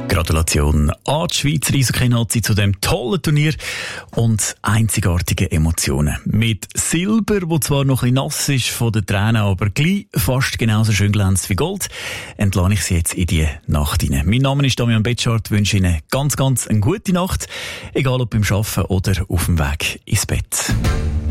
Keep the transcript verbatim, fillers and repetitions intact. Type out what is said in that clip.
Gratulation an die Schweizer Eishockey-Nazi zu dem tollen Turnier und einzigartigen Emotionen. Mit Silber, wo zwar noch ein bisschen nass ist von den Tränen, aber gleich fast genauso schön glänzt wie Gold, entlasse ich Sie jetzt in die Nacht hinein. Mein Name ist Damian Betschart, wünsche Ihnen ganz, ganz eine gute Nacht, egal ob beim Arbeiten oder auf dem Weg ins Bett.